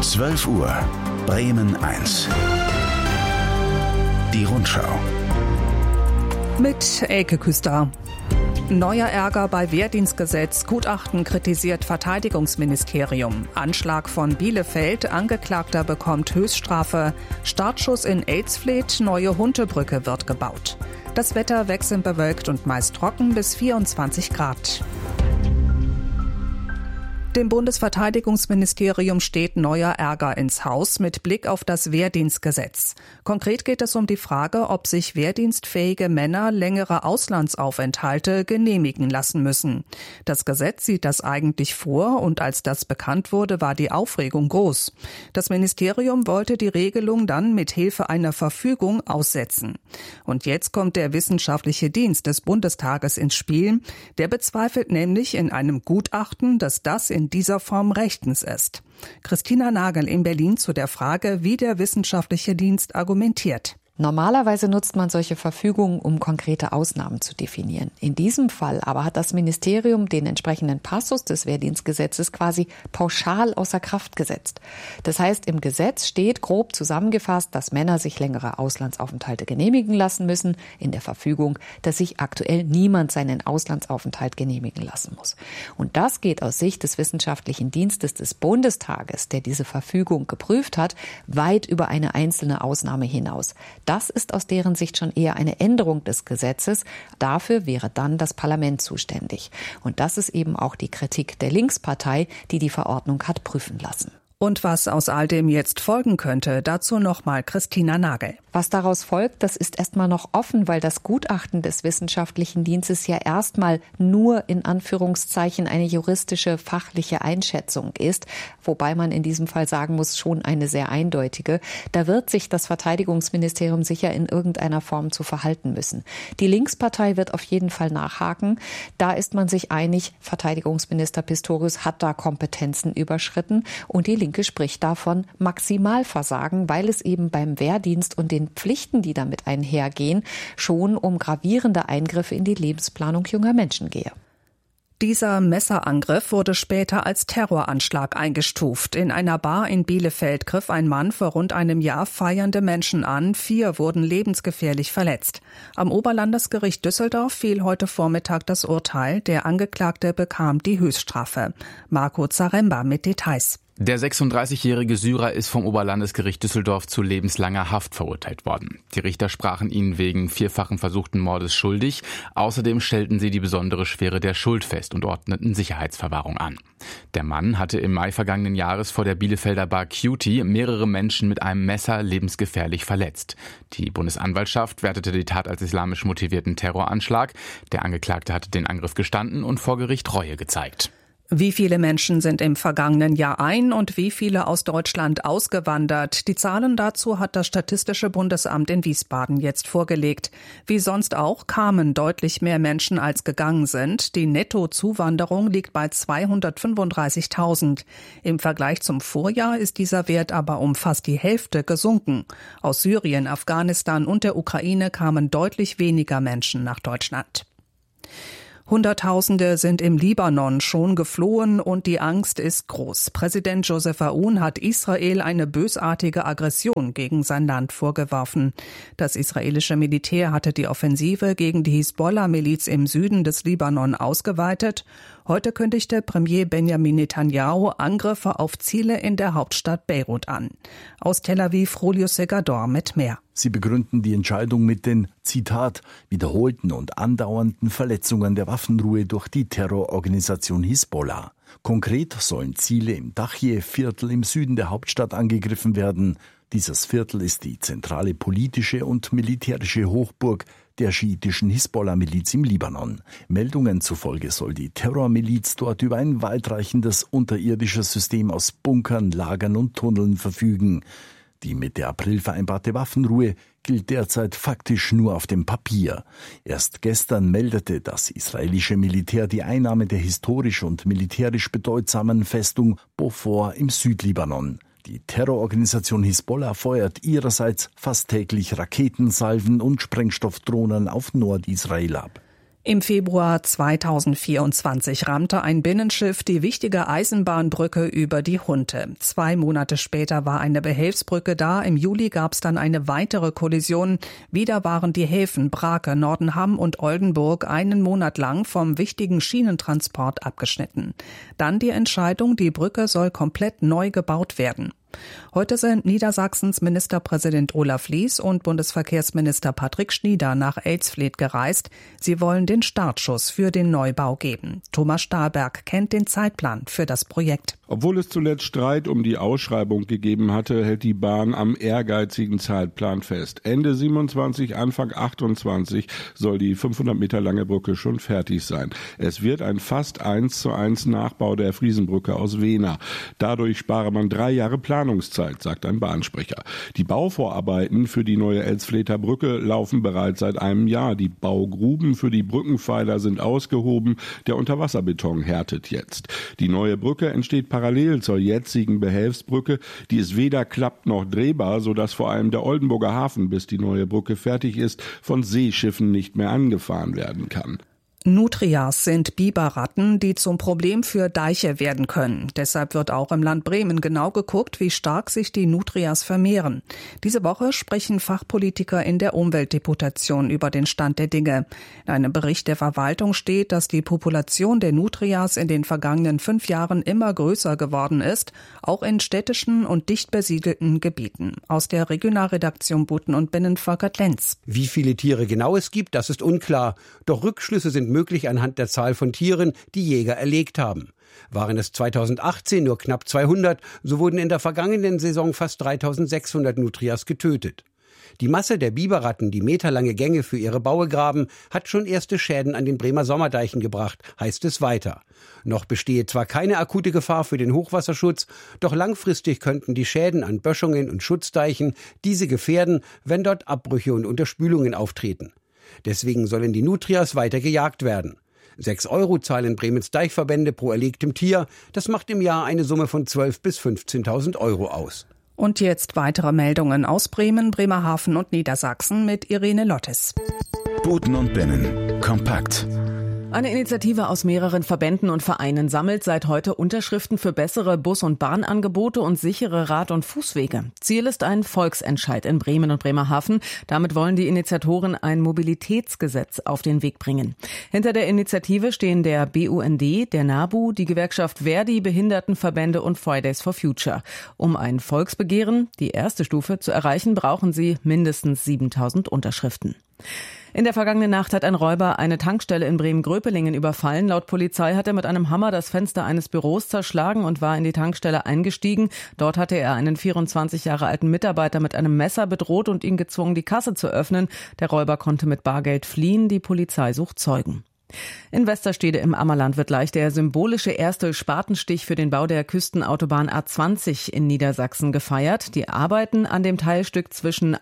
12 Uhr, Bremen 1. Die Rundschau. Mit Elke Küster. Neuer Ärger bei Wehrdienstgesetz. Gutachten kritisiert Verteidigungsministerium. Anschlag von Bielefeld. Angeklagter bekommt Höchststrafe. Startschuss in Eidsfleet. Neue Huntebrücke wird gebaut. Das Wetter wechselnd bewölkt und meist trocken bis 24 Grad. Dem Bundesverteidigungsministerium steht neuer Ärger ins Haus mit Blick auf das Wehrdienstgesetz. Konkret geht es um die Frage, ob sich wehrdienstfähige Männer längere Auslandsaufenthalte genehmigen lassen müssen. Das Gesetz sieht das eigentlich vor und als das bekannt wurde, war die Aufregung groß. Das Ministerium wollte die Regelung dann mit Hilfe einer Verfügung aussetzen. Und jetzt kommt der wissenschaftliche Dienst des Bundestages ins Spiel. Der bezweifelt nämlich in einem Gutachten, dass das in dieser Form rechtens ist. Christina Nagel in Berlin zu der Frage, wie der wissenschaftliche Dienst argumentiert. Normalerweise nutzt man solche Verfügungen, um konkrete Ausnahmen zu definieren. In diesem Fall aber hat das Ministerium den entsprechenden Passus des Wehrdienstgesetzes quasi pauschal außer Kraft gesetzt. Das heißt, im Gesetz steht grob zusammengefasst, dass Männer sich längere Auslandsaufenthalte genehmigen lassen müssen. In der Verfügung, dass sich aktuell niemand seinen Auslandsaufenthalt genehmigen lassen muss. Und das geht aus Sicht des Wissenschaftlichen Dienstes des Bundestages, der diese Verfügung geprüft hat, weit über eine einzelne Ausnahme hinaus. Das ist aus deren Sicht schon eher eine Änderung des Gesetzes. Dafür wäre dann das Parlament zuständig. Und das ist eben auch die Kritik der Linkspartei, die die Verordnung hat prüfen lassen. Und was aus all dem jetzt folgen könnte, dazu nochmal Christina Nagel. Was daraus folgt, das ist erstmal noch offen, weil das Gutachten des Wissenschaftlichen Dienstes ja erstmal nur in Anführungszeichen eine juristische, fachliche Einschätzung ist, wobei man in diesem Fall sagen muss, schon eine sehr eindeutige. Da wird sich das Verteidigungsministerium sicher in irgendeiner Form zu verhalten müssen. Die Linkspartei wird auf jeden Fall nachhaken. Da ist man sich einig, Verteidigungsminister Pistorius hat da Kompetenzen überschritten und die Linke spricht davon Maximalversagen, weil es eben beim Wehrdienst und den Pflichten, die damit einhergehen, schon um gravierende Eingriffe in die Lebensplanung junger Menschen gehe. Dieser Messerangriff wurde später als Terroranschlag eingestuft. In einer Bar in Bielefeld griff ein Mann vor rund einem Jahr feiernde Menschen an. 4 wurden lebensgefährlich verletzt. Am Oberlandesgericht Düsseldorf fiel heute Vormittag das Urteil. Der Angeklagte bekam die Höchststrafe. Marco Zaremba mit Details. Der 36-jährige Syrer ist vom Oberlandesgericht Düsseldorf zu lebenslanger Haft verurteilt worden. Die Richter sprachen ihn wegen 4-fachen versuchten Mordes schuldig. Außerdem stellten sie die besondere Schwere der Schuld fest und ordneten Sicherheitsverwahrung an. Der Mann hatte im Mai vergangenen Jahres vor der Bielefelder Bar Cutie mehrere Menschen mit einem Messer lebensgefährlich verletzt. Die Bundesanwaltschaft wertete die Tat als islamisch motivierten Terroranschlag. Der Angeklagte hatte den Angriff gestanden und vor Gericht Reue gezeigt. Wie viele Menschen sind im vergangenen Jahr ein- und wie viele aus Deutschland ausgewandert? Die Zahlen dazu hat das Statistische Bundesamt in Wiesbaden jetzt vorgelegt. Wie sonst auch kamen deutlich mehr Menschen als gegangen sind. Die Nettozuwanderung liegt bei 235.000. Im Vergleich zum Vorjahr ist dieser Wert aber um fast die Hälfte gesunken. Aus Syrien, Afghanistan und der Ukraine kamen deutlich weniger Menschen nach Deutschland. Hunderttausende sind im Libanon schon geflohen und die Angst ist groß. Präsident Joseph Aoun hat Israel eine bösartige Aggression gegen sein Land vorgeworfen. Das israelische Militär hatte die Offensive gegen die Hisbollah-Miliz im Süden des Libanon ausgeweitet. Heute kündigte Premier Benjamin Netanyahu Angriffe auf Ziele in der Hauptstadt Beirut an. Aus Tel Aviv Julio Segador mit mehr. Sie begründen die Entscheidung mit den, Zitat, wiederholten und andauernden Verletzungen der Waffenruhe durch die Terrororganisation Hisbollah. Konkret sollen Ziele im Dachje-Viertel im Süden der Hauptstadt angegriffen werden. Dieses Viertel ist die zentrale politische und militärische Hochburg der schiitischen Hisbollah-Miliz im Libanon. Meldungen zufolge soll die Terrormiliz dort über ein weitreichendes unterirdisches System aus Bunkern, Lagern und Tunneln verfügen. Die mit der April vereinbarte Waffenruhe gilt derzeit faktisch nur auf dem Papier. Erst gestern meldete das israelische Militär die Einnahme der historisch und militärisch bedeutsamen Festung Beaufort im Südlibanon. Die Terrororganisation Hisbollah feuert ihrerseits fast täglich Raketensalven und Sprengstoffdrohnen auf Nordisrael ab. Im Februar 2024 rammte ein Binnenschiff die wichtige Eisenbahnbrücke über die Hunte. 2 Monate später war eine Behelfsbrücke da. Im Juli gab es dann eine weitere Kollision. Wieder waren die Häfen Brake, Nordenham und Oldenburg einen Monat lang vom wichtigen Schienentransport abgeschnitten. Dann die Entscheidung, die Brücke soll komplett neu gebaut werden. Heute sind Niedersachsens Ministerpräsident Olaf Lies und Bundesverkehrsminister Patrick Schnieder nach Elsfleth gereist. Sie wollen den Startschuss für den Neubau geben. Thomas Stahlberg kennt den Zeitplan für das Projekt. Obwohl es zuletzt Streit um die Ausschreibung gegeben hatte, hält die Bahn am ehrgeizigen Zeitplan fest. Ende 27, Anfang 28 soll die 500 Meter lange Brücke schon fertig sein. Es wird ein fast 1:1 Nachbau der Friesenbrücke aus Wehner. Dadurch spare man 3 Jahre Planungszeit, sagt ein Bahnsprecher. Die Bauvorarbeiten für die neue Elsflether Brücke laufen bereits seit einem Jahr. Die Baugruben für die Brückenpfeiler sind ausgehoben. Der Unterwasserbeton härtet jetzt. Die neue Brücke entsteht parallel zur jetzigen Behelfsbrücke. Die ist weder klappt noch drehbar, sodass vor allem der Oldenburger Hafen, bis die neue Brücke fertig ist, von Seeschiffen nicht mehr angefahren werden kann. Nutrias sind Biberratten, die zum Problem für Deiche werden können. Deshalb wird auch im Land Bremen genau geguckt, wie stark sich die Nutrias vermehren. Diese Woche sprechen Fachpolitiker in der Umweltdeputation über den Stand der Dinge. In einem Bericht der Verwaltung steht, dass die Population der Nutrias in den vergangenen 5 Jahren immer größer geworden ist, auch in städtischen und dicht besiedelten Gebieten. Aus der Regionalredaktion Buten und Binnen Volkert Lenz. Wie viele Tiere genau es gibt, das ist unklar. Doch Rückschlüsse sind möglich anhand der Zahl von Tieren, die Jäger erlegt haben. Waren es 2018 nur knapp 200, so wurden in der vergangenen Saison fast 3600 Nutrias getötet. Die Masse der Biberratten, die meterlange Gänge für ihre Baue graben, hat schon erste Schäden an den Bremer Sommerdeichen gebracht, heißt es weiter. Noch bestehe zwar keine akute Gefahr für den Hochwasserschutz, doch langfristig könnten die Schäden an Böschungen und Schutzdeichen diese gefährden, wenn dort Abbrüche und Unterspülungen auftreten. Deswegen sollen die Nutrias weiter gejagt werden. 6 € zahlen Bremens Deichverbände pro erlegtem Tier. Das macht im Jahr eine Summe von 12.000 bis 15.000 € aus. Und jetzt weitere Meldungen aus Bremen, Bremerhaven und Niedersachsen mit Irene Lottes. Buten und Binnen. Kompakt. Eine Initiative aus mehreren Verbänden und Vereinen sammelt seit heute Unterschriften für bessere Bus- und Bahnangebote und sichere Rad- und Fußwege. Ziel ist ein Volksentscheid in Bremen und Bremerhaven. Damit wollen die Initiatoren ein Mobilitätsgesetz auf den Weg bringen. Hinter der Initiative stehen der BUND, der NABU, die Gewerkschaft Verdi, Behindertenverbände und Fridays for Future. Um ein Volksbegehren, die erste Stufe, zu erreichen, brauchen sie mindestens 7.000 Unterschriften. In der vergangenen Nacht hat ein Räuber eine Tankstelle in Bremen-Gröpelingen überfallen. Laut Polizei hat er mit einem Hammer das Fenster eines Büros zerschlagen und war in die Tankstelle eingestiegen. Dort hatte er einen 24 Jahre alten Mitarbeiter mit einem Messer bedroht und ihn gezwungen, die Kasse zu öffnen. Der Räuber konnte mit Bargeld fliehen. Die Polizei sucht Zeugen. In Westerstede im Ammerland wird gleich der symbolische erste Spatenstich für den Bau der Küstenautobahn A20 in Niedersachsen gefeiert. Die Arbeiten an dem Teilstück zwischen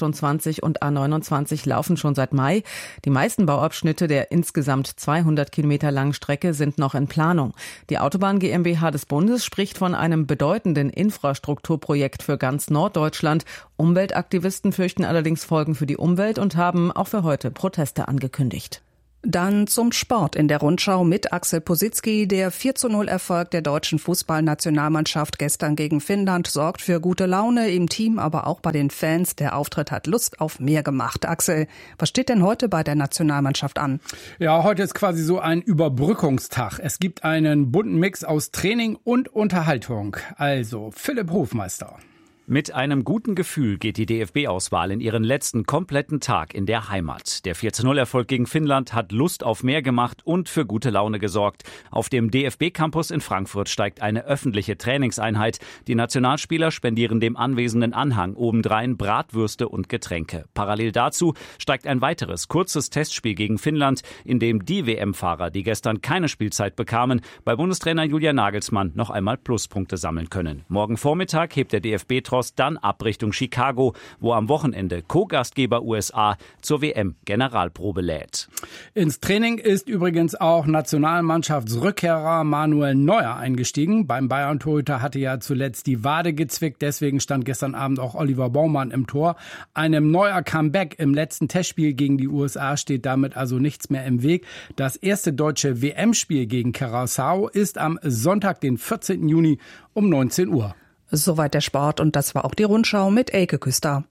A28 und A29 laufen schon seit Mai. Die meisten Bauabschnitte der insgesamt 200 Kilometer langen Strecke sind noch in Planung. Die Autobahn GmbH des Bundes spricht von einem bedeutenden Infrastrukturprojekt für ganz Norddeutschland. Umweltaktivisten fürchten allerdings Folgen für die Umwelt und haben auch für heute Proteste angekündigt. Dann zum Sport in der Rundschau mit Axel Positzky. Der 4:0-Erfolg der deutschen Fußballnationalmannschaft gestern gegen Finnland sorgt für gute Laune im Team, aber auch bei den Fans. Der Auftritt hat Lust auf mehr gemacht. Axel, was steht denn heute bei der Nationalmannschaft an? Ja, heute ist quasi so ein Überbrückungstag. Es gibt einen bunten Mix aus Training und Unterhaltung. Also, Philipp Hofmeister. Mit einem guten Gefühl geht die DFB-Auswahl in ihren letzten kompletten Tag in der Heimat. Der 4:0-Erfolg gegen Finnland hat Lust auf mehr gemacht und für gute Laune gesorgt. Auf dem DFB-Campus in Frankfurt steigt eine öffentliche Trainingseinheit. Die Nationalspieler spendieren dem anwesenden Anhang obendrein Bratwürste und Getränke. Parallel dazu steigt ein weiteres kurzes Testspiel gegen Finnland, in dem die WM-Fahrer, die gestern keine Spielzeit bekamen, bei Bundestrainer Julian Nagelsmann noch einmal Pluspunkte sammeln können. Morgen Vormittag hebt der DFB-Trotz Santos, dann ab Richtung Chicago, wo am Wochenende Co-Gastgeber USA zur WM-Generalprobe lädt. Ins Training ist übrigens auch Nationalmannschaftsrückkehrer Manuel Neuer eingestiegen. Beim Bayern-Torhüter hatte ja zuletzt die Wade gezwickt, deswegen stand gestern Abend auch Oliver Baumann im Tor. Einem Neuer Comeback im letzten Testspiel gegen die USA steht damit also nichts mehr im Weg. Das erste deutsche WM-Spiel gegen Curaçao ist am Sonntag, den 14. Juni um 19 Uhr. Soweit der Sport und das war auch die Rundschau mit Elke Küster.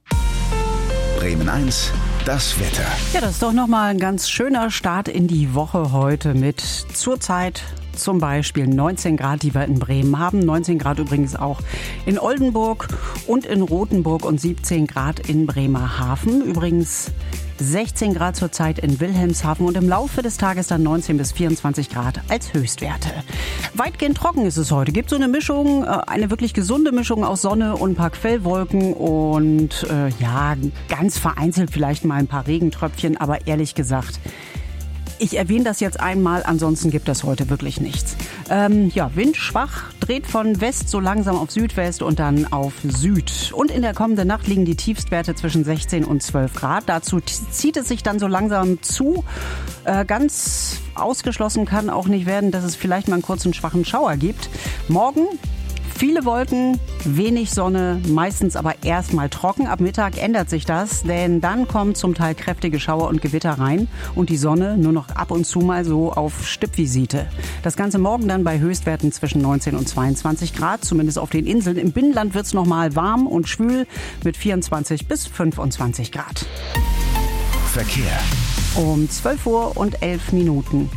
Bremen 1, das Wetter. Ja, das ist doch nochmal ein ganz schöner Start in die Woche heute mit zurzeit zum Beispiel 19 Grad, die wir in Bremen haben. 19 Grad übrigens auch in Oldenburg und in Rothenburg und 17 Grad in Bremerhaven. Übrigens 16 Grad zurzeit in Wilhelmshaven und im Laufe des Tages dann 19 bis 24 Grad als Höchstwerte. Weitgehend trocken ist es heute. Gibt so eine Mischung, eine wirklich gesunde Mischung aus Sonne und ein paar Quellwolken und ganz vereinzelt vielleicht mal ein paar Regentröpfchen, aber ehrlich gesagt, ich erwähne das jetzt einmal, ansonsten gibt es heute wirklich nichts. Wind schwach, dreht von West so langsam auf Südwest und dann auf Süd. Und in der kommenden Nacht liegen die Tiefstwerte zwischen 16 und 12 Grad. Dazu zieht es sich dann so langsam zu. Ganz ausgeschlossen kann auch nicht werden, dass es vielleicht mal einen kurzen schwachen Schauer gibt. Morgen viele Wolken, wenig Sonne, meistens aber erstmal trocken. Ab Mittag ändert sich das, denn dann kommen zum Teil kräftige Schauer und Gewitter rein und die Sonne nur noch ab und zu mal so auf Stippvisite. Das Ganze morgen dann bei Höchstwerten zwischen 19 und 22 Grad, zumindest auf den Inseln. Im Binnenland wird es nochmal warm und schwül mit 24 bis 25 Grad. Verkehr. Um 12 Uhr und 11 Minuten.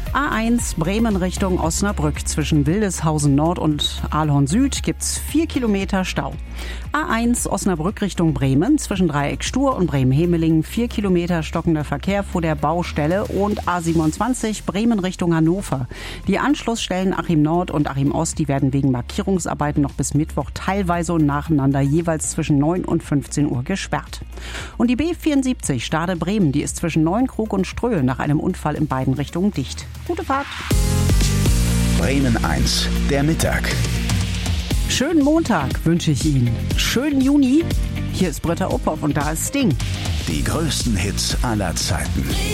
A1 Bremen Richtung Osnabrück. Zwischen Wildeshausen Nord und Ahlhorn Süd gibt's 4 Kilometer Stau. A1 Osnabrück Richtung Bremen. Zwischen Dreieck Stur und Bremen-Hemelingen 4 Kilometer stockender Verkehr vor der Baustelle. Und A27 Bremen Richtung Hannover. Die Anschlussstellen Achim Nord und Achim Ost, die werden wegen Markierungsarbeiten noch bis Mittwoch teilweise und nacheinander jeweils zwischen 9 und 15 Uhr gesperrt. Und die B74 Stade Bremen, die ist zwischen Neuenkrug und Ströhe nach einem Unfall in beiden Richtungen dicht. Gute Fahrt. Bremen 1, der Mittag. Schönen Montag wünsche ich Ihnen. Schönen Juni. Hier ist Britta Ophoff und da ist Sting. Die größten Hits aller Zeiten.